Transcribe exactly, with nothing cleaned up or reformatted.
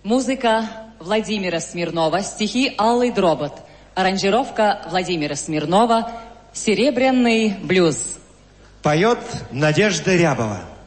Музыка Владимира Смирнова, стихи Аллы Дробот, аранжировка Владимира Смирнова, серебряный блюз. Поет Надежда Рябова.